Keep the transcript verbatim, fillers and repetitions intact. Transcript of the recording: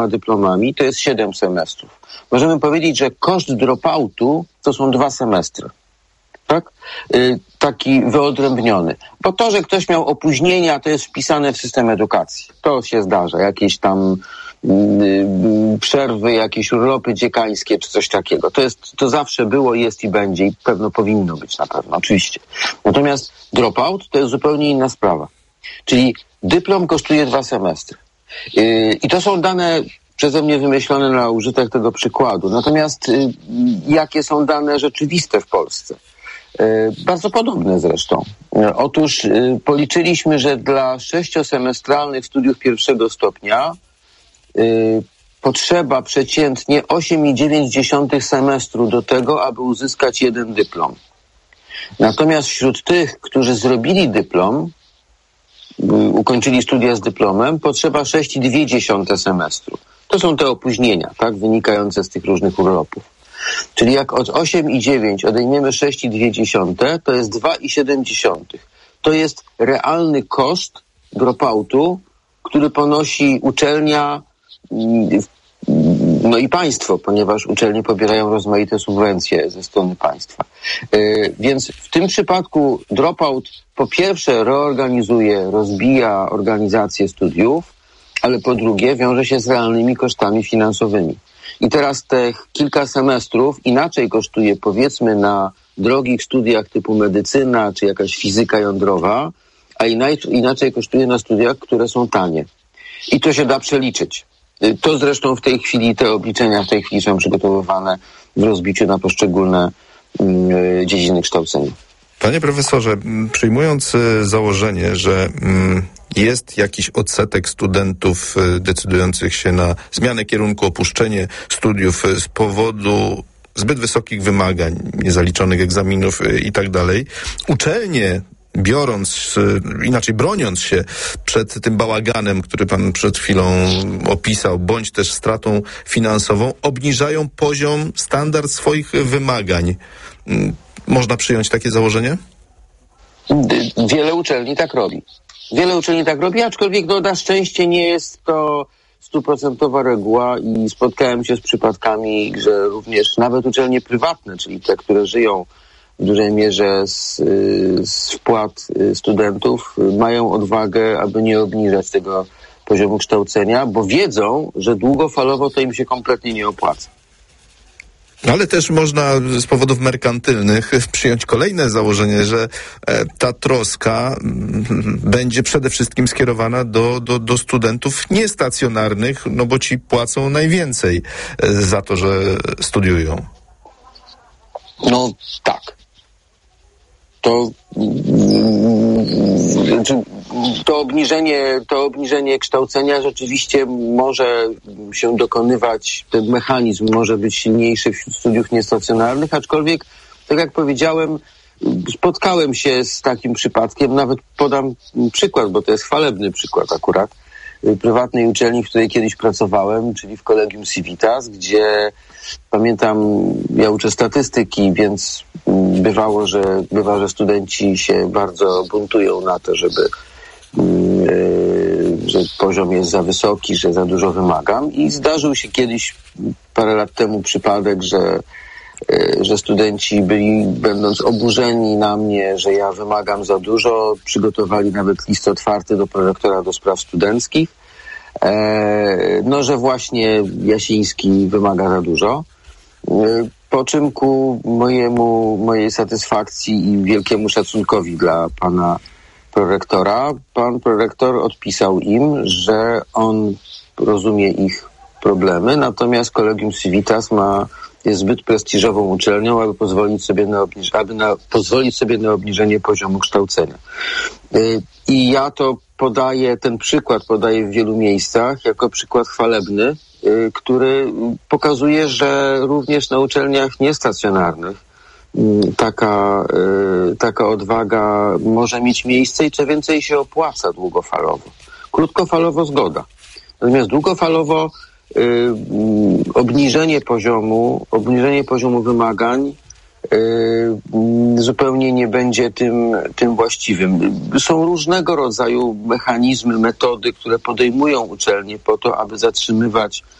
dyplomami to jest siedem semestrów. Możemy powiedzieć, że koszt dropoutu to są dwa semestry. Tak? Yy, taki wyodrębniony. Bo to, że ktoś miał opóźnienia, to jest wpisane w system edukacji. To się zdarza. Jakieś tam yy, przerwy, jakieś urlopy dziekańskie, czy coś takiego. To jest, to zawsze było, jest i będzie i pewno powinno być na pewno, oczywiście. Natomiast dropout to jest zupełnie inna sprawa. Czyli dyplom kosztuje dwa semestry. Yy, I to są dane przeze mnie wymyślone na użytek tego przykładu. Natomiast yy, jakie są dane rzeczywiste w Polsce? Bardzo podobne zresztą. Otóż y, policzyliśmy, że dla sześciosemestralnych studiów pierwszego stopnia y, potrzeba przeciętnie osiem i dziewięć dziesiątych semestru do tego, aby uzyskać jeden dyplom. Natomiast wśród tych, którzy zrobili dyplom, y, ukończyli studia z dyplomem, potrzeba sześć i dwie dziesiąte semestru. To są te opóźnienia, tak, wynikające z tych różnych urlopów. Czyli jak od osiem i dziewięć odejmiemy sześć i dwie dziesiąte, to jest dwa i siedem dziesiątych. To jest realny koszt dropoutu, który ponosi uczelnia, no i państwo, ponieważ uczelnie pobierają rozmaite subwencje ze strony państwa. Yy, więc w tym przypadku dropout po pierwsze reorganizuje, rozbija organizację studiów, ale po drugie wiąże się z realnymi kosztami finansowymi. I teraz te kilka semestrów inaczej kosztuje, powiedzmy, na drogich studiach typu medycyna czy jakaś fizyka jądrowa, a inaczej, inaczej kosztuje na studiach, które są tanie. I to się da przeliczyć. To zresztą w tej chwili, te obliczenia w tej chwili są przygotowywane w rozbiciu na poszczególne yy, dziedziny kształcenia. Panie profesorze, przyjmując założenie, że jest jakiś odsetek studentów decydujących się na zmianę kierunku, opuszczenie studiów z powodu zbyt wysokich wymagań, niezaliczonych egzaminów i tak dalej, uczelnie, biorąc, inaczej broniąc się przed tym bałaganem, który pan przed chwilą opisał, bądź też stratą finansową, obniżają poziom, standard swoich wymagań. Można przyjąć takie założenie? Wiele uczelni tak robi. Wiele uczelni tak robi, aczkolwiek no, na szczęście nie jest to stuprocentowa reguła i spotkałem się z przypadkami, że również nawet uczelnie prywatne, czyli te, które żyją w dużej mierze z, z wpłat studentów, mają odwagę, aby nie obniżać tego poziomu kształcenia, bo wiedzą, że długofalowo to im się kompletnie nie opłaca. Ale też można z powodów merkantylnych przyjąć kolejne założenie, że ta troska będzie przede wszystkim skierowana do, do, do studentów niestacjonarnych, no bo ci płacą najwięcej za to, że studiują. No tak. To, to obniżenie, to obniżenie kształcenia rzeczywiście może się dokonywać, ten mechanizm może być silniejszy wśród studiów niestacjonarnych, aczkolwiek, tak jak powiedziałem, spotkałem się z takim przypadkiem, nawet podam przykład, bo to jest chwalebny przykład akurat, prywatnej uczelni, w której kiedyś pracowałem, czyli w Collegium Civitas, gdzie pamiętam, ja uczę statystyki, więc bywało, że bywa, że studenci się bardzo buntują na to, żeby yy, że poziom jest za wysoki, że za dużo wymagam i zdarzył się kiedyś parę lat temu przypadek, że że studenci byli, będąc oburzeni na mnie, że ja wymagam za dużo, przygotowali nawet list otwarty do prorektora do spraw studenckich, e, no, że właśnie Jasiński wymaga za dużo, e, po czym ku mojemu, mojej satysfakcji i wielkiemu szacunkowi dla pana prorektora, pan prorektor odpisał im, że on rozumie ich problemy, natomiast Collegium Civitas ma jest zbyt prestiżową uczelnią, aby pozwolić sobie na, obniż- aby na, pozwolić sobie na obniżenie poziomu kształcenia. Yy, I ja to podaję, ten przykład podaję w wielu miejscach jako przykład chwalebny, yy, który pokazuje, że również na uczelniach niestacjonarnych yy, taka, yy, taka odwaga może mieć miejsce i co więcej się opłaca długofalowo. Krótkofalowo zgoda. Natomiast długofalowo Yy, obniżenie poziomu, obniżenie poziomu wymagań yy, zupełnie nie będzie tym, tym właściwym. Są różnego rodzaju mechanizmy, metody, które podejmują uczelnie po to, aby zatrzymywać